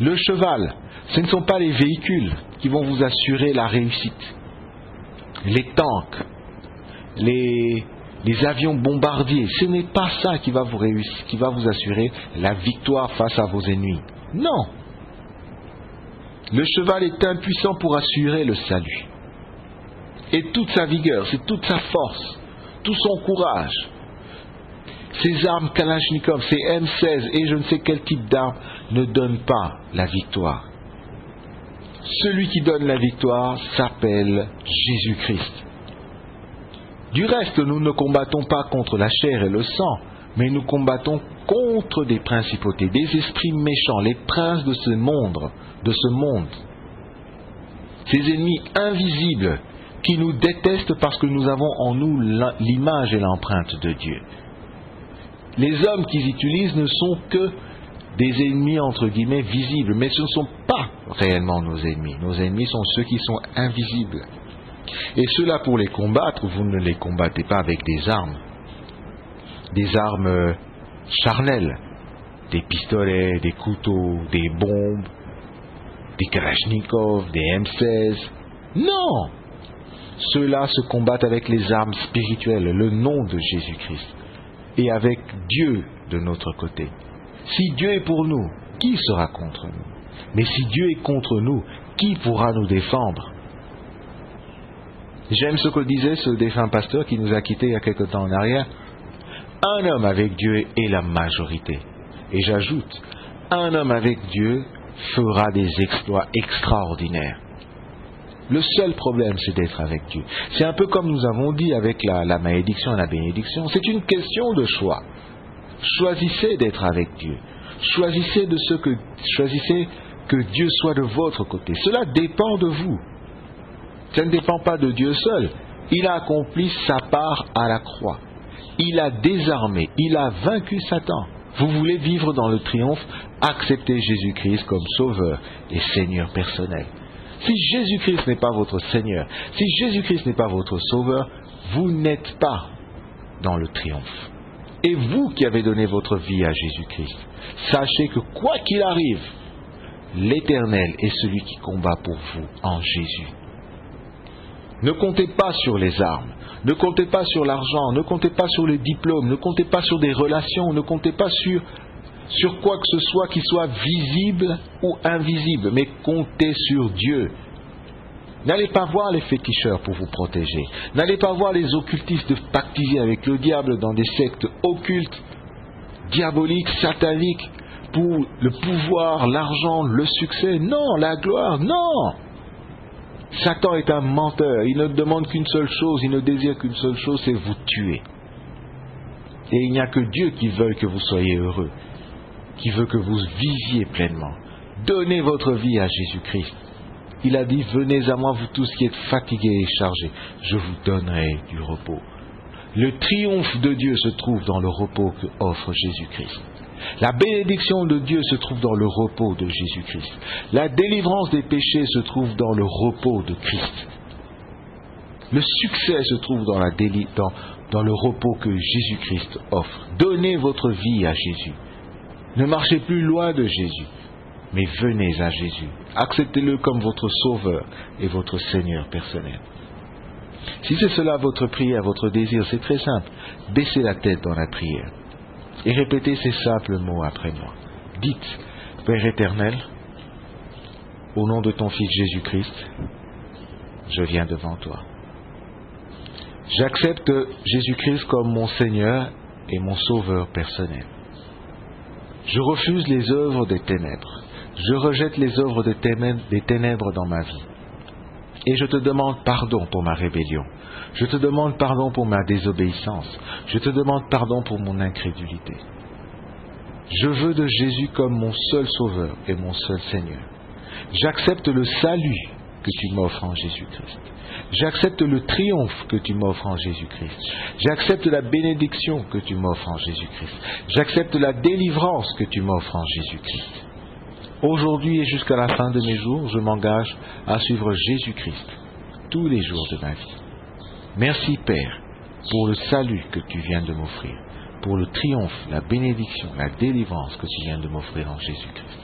Le cheval, ce ne sont pas les véhicules qui vont vous assurer la réussite. Les tanks, les avions bombardiers, ce n'est pas ça qui va vous assurer la victoire face à vos ennemis. Non. Le cheval est impuissant pour assurer le salut. Et toute sa vigueur, c'est toute sa force, tout son courage. Ces armes Kalachnikov, ces M16 et je ne sais quel type d'armes ne donnent pas la victoire. Celui qui donne la victoire s'appelle Jésus-Christ. Du reste, nous ne combattons pas contre la chair et le sang, mais nous combattons contre des principautés, des esprits méchants, les princes de ce monde. Ces ennemis invisibles qui nous détestent parce que nous avons en nous l'image et l'empreinte de Dieu. Les hommes qu'ils utilisent ne sont que des ennemis entre guillemets visibles, mais ce ne sont pas réellement nos ennemis. Nos ennemis sont ceux qui sont invisibles. Et ceux-là, pour les combattre, vous ne les combattez pas avec des armes charnelles, des pistolets, des couteaux, des bombes, des Kalachnikov, des M16. Non! Ceux-là se combattent avec les armes spirituelles, le nom de Jésus-Christ, et avec Dieu de notre côté. Si Dieu est pour nous, qui sera contre nous? Mais si Dieu est contre nous, qui pourra nous défendre? J'aime ce que disait ce défunt pasteur qui nous a quittés il y a quelque temps en arrière. Un homme avec Dieu est la majorité. Et j'ajoute, un homme avec Dieu fera des exploits extraordinaires. Le seul problème, c'est d'être avec Dieu. C'est un peu comme nous avons dit avec la malédiction et la bénédiction. C'est une question de choix. Choisissez d'être avec Dieu. Choisissez que Dieu soit de votre côté. Cela dépend de vous. Ça ne dépend pas de Dieu seul. Il a accompli sa part à la croix. Il a désarmé, il a vaincu Satan. Vous voulez vivre dans le triomphe, acceptez Jésus-Christ comme Sauveur et Seigneur personnel. Si Jésus-Christ n'est pas votre Seigneur, si Jésus-Christ n'est pas votre Sauveur, vous n'êtes pas dans le triomphe. Et vous qui avez donné votre vie à Jésus-Christ, sachez que quoi qu'il arrive, l'Éternel est celui qui combat pour vous en Jésus. Ne comptez pas sur les armes, ne comptez pas sur l'argent, ne comptez pas sur le diplôme, ne comptez pas sur des relations, ne comptez pas sur quoi que ce soit qui soit visible ou invisible, mais comptez sur Dieu. N'allez pas voir les féticheurs pour vous protéger. N'allez pas voir les occultistes pactiser avec le diable dans des sectes occultes, diaboliques, sataniques, pour le pouvoir, l'argent, le succès. Non, la gloire, non. Satan est un menteur. Il ne demande qu'une seule chose, il ne désire qu'une seule chose, c'est vous tuer. Et il n'y a que Dieu qui veut que vous soyez heureux, qui veut que vous viviez pleinement. Donnez votre vie à Jésus-Christ. Il a dit, venez à moi vous tous qui êtes fatigués et chargés, je vous donnerai du repos. Le triomphe de Dieu se trouve dans le repos que offre Jésus-Christ. La bénédiction de Dieu se trouve dans le repos de Jésus-Christ. La délivrance des péchés se trouve dans le repos de Christ. Le succès se trouve dans le repos que Jésus-Christ offre. Donnez votre vie à Jésus. Ne marchez plus loin de Jésus, mais venez à Jésus. Acceptez-le comme votre Sauveur et votre Seigneur personnel. Si c'est cela votre prière, votre désir, c'est très simple. Baissez la tête dans la prière et répétez ces simples mots après moi. Dites, Père éternel, au nom de ton Fils Jésus-Christ, je viens devant toi. J'accepte Jésus-Christ comme mon Seigneur et mon Sauveur personnel. Je refuse les œuvres des ténèbres. Je rejette les œuvres des ténèbres dans ma vie. Et je te demande pardon pour ma rébellion. Je te demande pardon pour ma désobéissance. Je te demande pardon pour mon incrédulité. Je veux de Jésus comme mon seul Sauveur et mon seul Seigneur. J'accepte le salut que tu m'offres en Jésus-Christ. J'accepte le triomphe que tu m'offres en Jésus-Christ. J'accepte la bénédiction que tu m'offres en Jésus-Christ. J'accepte la délivrance que tu m'offres en Jésus-Christ. Aujourd'hui et jusqu'à la fin de mes jours, je m'engage à suivre Jésus-Christ tous les jours de ma vie. Merci Père pour le salut que tu viens de m'offrir, pour le triomphe, la bénédiction, la délivrance que tu viens de m'offrir en Jésus-Christ.